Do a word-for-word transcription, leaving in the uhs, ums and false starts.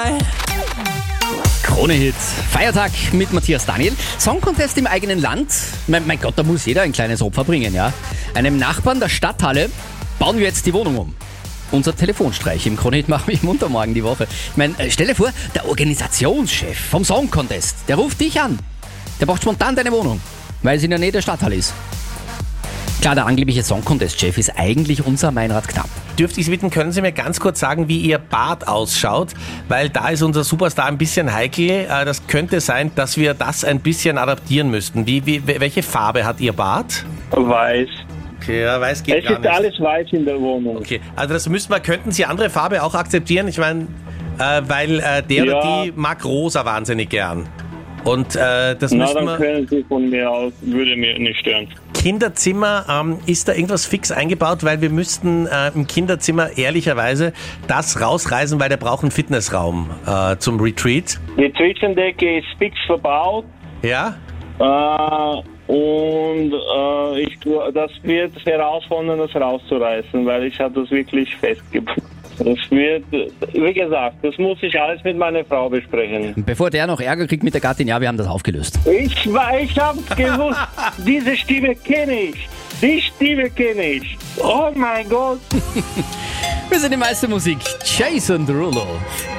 Krone-Hits, Feiertag mit Matthias Daniel. Song Contest im eigenen Land. Mein, mein Gott, da muss jeder ein kleines Opfer bringen, ja. Einem Nachbarn der Stadthalle bauen wir jetzt die Wohnung um. Unser Telefonstreich im Krone-Hit machen wir munter morgen die Woche. Ich meine, stell dir vor, der Organisationschef vom Song Contest, der ruft dich an. Der braucht spontan deine Wohnung, weil es in der Nähe der Stadthalle ist. Klar, der angebliche Song Contest-Chef ist eigentlich unser Meinrad Knapp. Dürfte ich Sie bitten, können Sie mir ganz kurz sagen, wie Ihr Bad ausschaut? Weil da ist unser Superstar ein bisschen heikel. Das könnte sein, dass wir das ein bisschen adaptieren müssten. Wie, wie, welche Farbe hat Ihr Bad? Weiß. Okay, ja, weiß geht Es gar ist nicht. alles weiß in der Wohnung. Okay, also das müssten wir, könnten Sie andere Farbe auch akzeptieren? Ich meine, äh, weil äh, der Ja. oder die mag rosa wahnsinnig gern. Und äh, das Na, müssten dann wir... können Sie von mir aus, würde mir nicht stören. Kinderzimmer, ähm, ist da irgendwas fix eingebaut? Weil wir müssten äh, im Kinderzimmer ehrlicherweise das rausreißen, weil der braucht einen Fitnessraum äh, zum Retreat. Die Zwischendecke ist fix verbaut Ja? äh, und äh, ich, das wird herausfordern, das rauszureißen, weil ich habe das wirklich festgebunden. Das wird, wie gesagt, das muss ich alles mit meiner Frau besprechen. Bevor der noch Ärger kriegt mit der Gattin, ja, wir haben das aufgelöst. Ich, war- ich hab's gewusst, diese Stimme kenne ich. Die Stimme kenne ich. Oh mein Gott. Wir sind die meiste Musik. Jason Derulo.